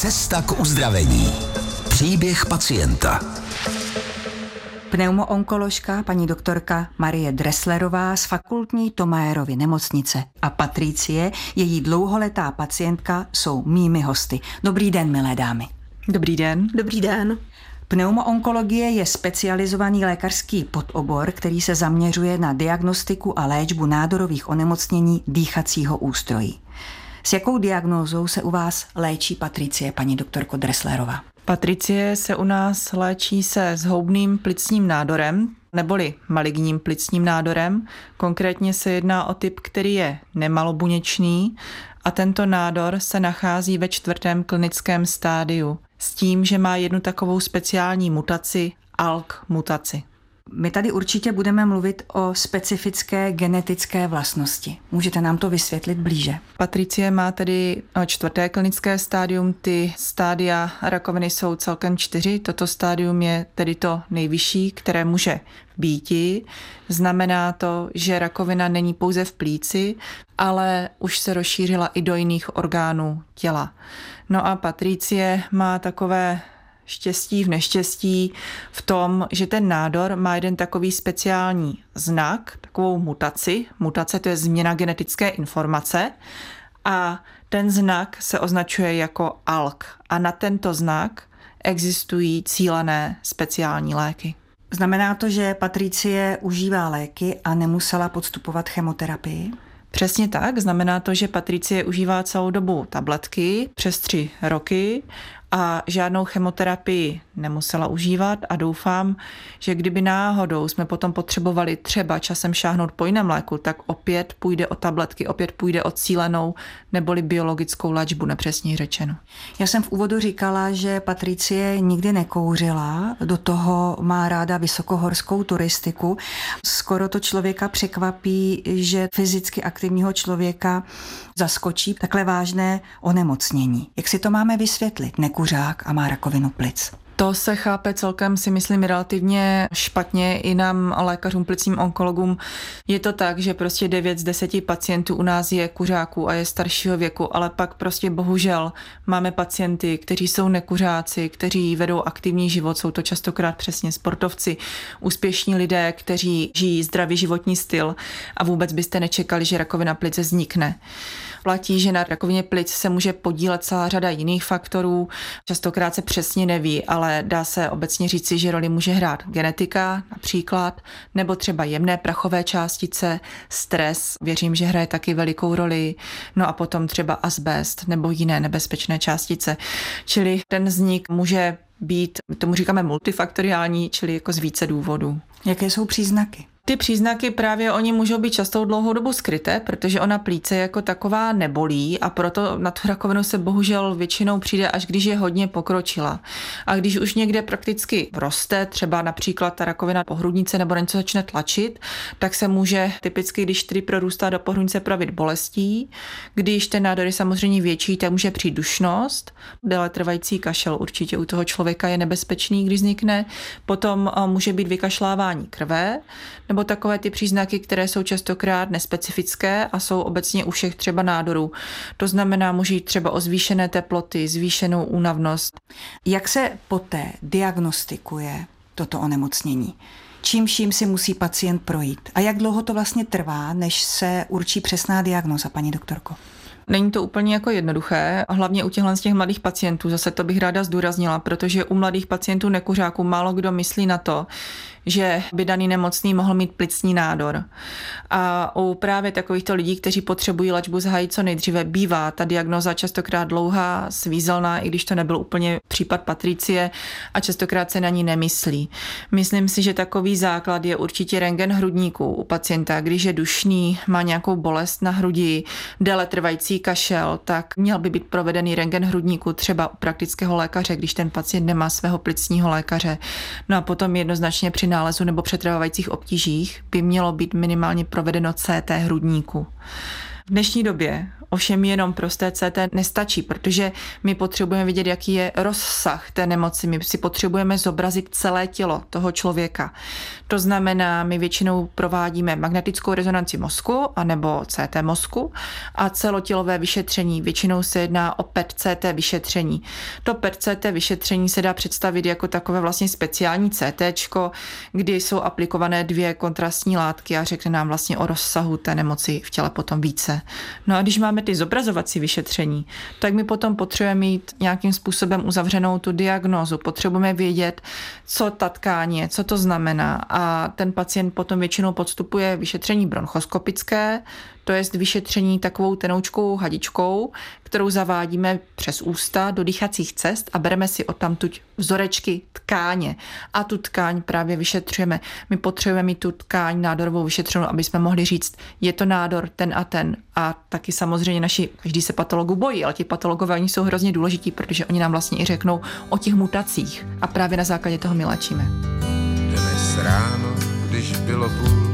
Cesta k uzdravení. Příběh pacienta. Pneumoonkoložka paní doktorka Marie Dresslerová z fakultní Thomayerovy nemocnice a Patricie, její dlouholetá pacientka, jsou mými hosty. Dobrý den, milé dámy. Dobrý den. Dobrý den. Pneumoonkologie je specializovaný lékařský podobor, který se zaměřuje na diagnostiku a léčbu nádorových onemocnění dýchacího ústrojí. S jakou diagnózou se u vás léčí Patricie, paní doktorko Dresslerová? Patricie se u nás léčí se zhoubným plicním nádorem, neboli maligním plicním nádorem. Konkrétně se jedná o typ, který je nemalobuněčný a tento nádor se nachází ve 4. klinickém stádiu s tím, že má jednu takovou speciální mutaci, ALK mutaci. My tady určitě budeme mluvit o specifické genetické vlastnosti. Můžete nám to vysvětlit blíže? Patricie má tedy 4. klinické stádium, ty stádia rakoviny jsou celkem 4. Toto stádium je tedy to nejvyšší, které může býti. Znamená to, že rakovina není pouze v plíci, ale už se rozšířila i do jiných orgánů těla. No a Patricie má takové štěstí v neštěstí v tom, že ten nádor má jeden takový speciální znak, takovou mutaci. Mutace to je změna genetické informace a ten znak se označuje jako ALK a na tento znak existují cílené speciální léky. Znamená to, že Patricie užívá léky a nemusela podstupovat chemoterapii? Přesně tak, znamená to, že Patricie užívá celou dobu tabletky přes 3 roky a žádnou chemoterapii nemusela užívat a doufám, že kdyby náhodou jsme potom potřebovali třeba časem šáhnout po jiném léku, tak opět půjde o tabletky, opět půjde o cílenou neboli biologickou léčbu, nepřesně řečeno. Já jsem v úvodu říkala, že Patricie nikdy nekouřila, do toho má ráda vysokohorskou turistiku. Skoro to člověka překvapí, že fyzicky aktivního člověka zaskočí takhle vážné onemocnění. Jak si to máme vysvětlit? Nekuřák a má rakovinu plic. To se chápe celkem, si myslím, relativně špatně i nám lékařům, plicním onkologům. Je to tak, že prostě 9 z 10 pacientů u nás je kuřáků a je staršího věku, ale pak prostě bohužel máme pacienty, kteří jsou nekuřáci, kteří vedou aktivní život, jsou to častokrát přesně sportovci, úspěšní lidé, kteří žijí zdravý životní styl a vůbec byste nečekali, že rakovina plice vznikne. Platí, že na rakovině plic se může podílet celá řada jiných faktorů, častokrát se přesně neví, ale dá se obecně říci, že roli může hrát genetika například, nebo třeba jemné prachové částice, stres, věřím, že hraje taky velikou roli, no a potom třeba azbest nebo jiné nebezpečné částice. Čili ten vznik může být, tomu říkáme multifaktoriální, čili jako z více důvodů. Jaké jsou příznaky? Ty příznaky právě oni můžou být často dlouhou dobu skryté, protože ona plíce jako taková nebolí a proto na tu rakovinu se bohužel většinou přijde, až když je hodně pokročila. A když už někde prakticky roste, třeba například ta rakovina pohrudnice nebo něco začne tlačit, tak se může typicky, když tedy prorůstá do pohrudnice, projevit bolestí. Když ten nádor je samozřejmě větší, tak může přijít dušnost, déletrvající kašel určitě u toho člověka je nebezpečný, když vznikne. Potom může být vykašlávání krve, nebo takové ty příznaky, které jsou častokrát nespecifické a jsou obecně u všech třeba nádorů. To znamená, může jít třeba o zvýšené teploty, zvýšenou únavnost. Jak se poté diagnostikuje toto onemocnění? Čím vším si musí pacient projít? A jak dlouho to vlastně trvá, než se určí přesná diagnóza, paní doktorko? Není to úplně jako jednoduché, hlavně u těchto z těch mladých pacientů, zase to bych ráda zdůraznila, protože u mladých pacientů nekuřáků málo kdo myslí na to, že by daný nemocný mohl mít plicní nádor. A u právě takovýchto lidí, kteří potřebují léčbu zahájit co nejdříve, bývá ta diagnóza častokrát dlouhá, svízelná, i když to nebyl úplně případ Patricie a častokrát se na ní nemyslí. Myslím si, že takový základ je určitě rentgen hrudníku u pacienta, když je dušný, má nějakou bolest na hrudi, déletrvající kašel, tak měl by být provedený rentgen hrudníku třeba u praktického lékaře, když ten pacient nemá svého plicního lékaře. No a potom jednoznačně při nálezu nebo přetrvávajících obtížích by mělo být minimálně provedeno CT hrudníku. V dnešní době ovšem jenom prosté CT nestačí, protože my potřebujeme vidět, jaký je rozsah té nemoci. My si potřebujeme zobrazit celé tělo toho člověka. To znamená, my většinou provádíme magnetickou rezonanci mozku anebo CT mozku a celotělové vyšetření. Většinou se jedná o PET-CT vyšetření. To PET-CT vyšetření se dá představit jako takové vlastně speciální CTčko, kdy jsou aplikované 2 kontrastní látky a řekne nám vlastně o rozsahu té nemoci v těle potom více. No a když máme ty zobrazovací vyšetření, tak my potom potřebujeme mít nějakým způsobem uzavřenou tu diagnózu. Potřebujeme vědět, co ta tkáň je, co to znamená. A ten pacient potom většinou podstupuje vyšetření bronchoskopické, to je vyšetření takovou tenoučkou hadičkou, kterou zavádíme přes ústa do dýchacích cest a bereme si odtamtud vzorečky tkáně. A tu tkáň právě vyšetřujeme. My potřebujeme mít tu tkáň nádorovou vyšetřenou, aby jsme mohli říct, je to nádor ten a ten. A taky samozřejmě každý se patologů bojí, ale ti patologové oni jsou hrozně důležití, protože oni nám vlastně i řeknou o těch mutacích. A právě na základě toho my léčíme. Dnes ráno, když bylo půl